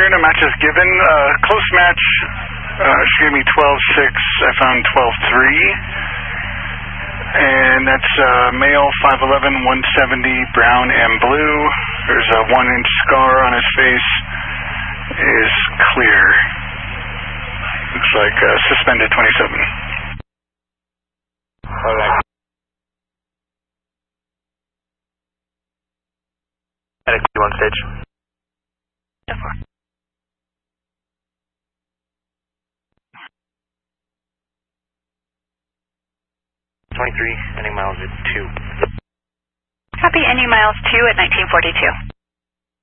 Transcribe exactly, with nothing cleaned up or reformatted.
no matches given. Uh, close match, uh, she gave me twelve six, I found twelve three. And that's uh, male, five eleven, one seventy, brown and blue. There's a one inch scar on his face. Is clear. Looks like uh, suspended twenty-seven. Alright. One stage. twenty-three, ending miles at two. Copy, ending miles two at nineteen forty-two.